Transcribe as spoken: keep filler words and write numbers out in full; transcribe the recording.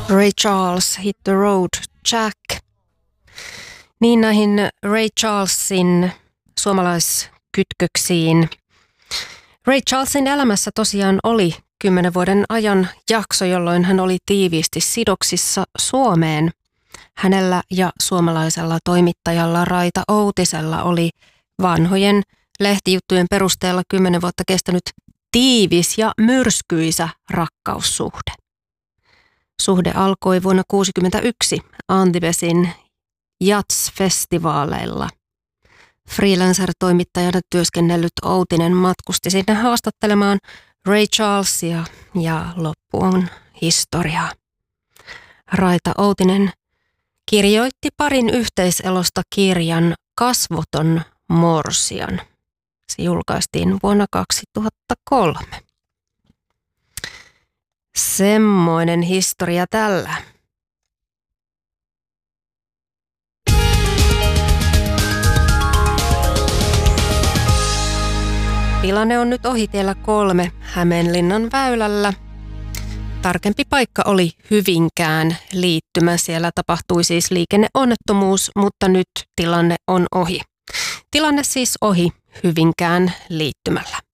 Ray Charles, Hit the Road Jack. Niin näihin Ray Charlesin suomalaiskytköksiin. Ray Charlesin elämässä tosiaan oli kymmenen vuoden ajan jakso, jolloin hän oli tiiviisti sidoksissa Suomeen. Hänellä ja suomalaisella toimittajalla Raita Outisella oli vanhojen lehtijuttujen perusteella kymmenen vuotta kestänyt tiivis ja myrskyisä rakkaussuhde. Suhde alkoi vuonna tuhatyhdeksänsataakuusikymmentäyksi Antibesin Jazz-festivaaleilla. Freelancer-toimittajana työskennellyt Outinen matkusti sinne haastattelemaan Ray Charlesia ja loppu on historiaa. Raita Outinen kirjoitti parin yhteiselosta kirjan Kasvoton morsian. Se julkaistiin vuonna kaksituhattakolme. Semmoinen historia tällä. Tilanne on nyt ohitiellä kolme Hämeenlinnan väylällä. Tarkempi paikka oli Hyvinkään liittymä. Siellä tapahtui siis liikenneonnettomuus, mutta nyt tilanne on ohi. Tilanne siis ohi Hyvinkään liittymällä.